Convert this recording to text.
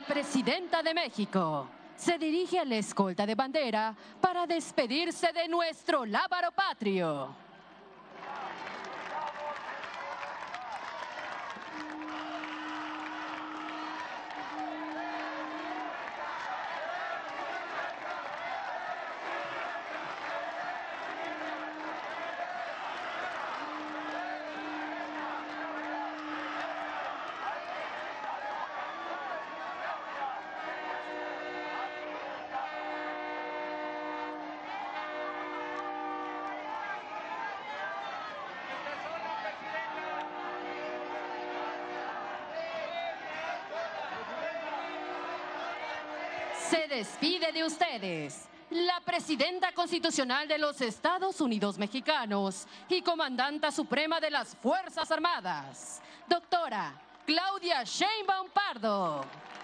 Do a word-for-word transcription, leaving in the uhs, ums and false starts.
presidenta de México se dirige a la escolta de bandera para despedirse de nuestro lábaro patrio. Se despide de ustedes la presidenta constitucional de los Estados Unidos mexicanos y comandanta suprema de las Fuerzas Armadas, doctora Claudia Sheinbaum Pardo.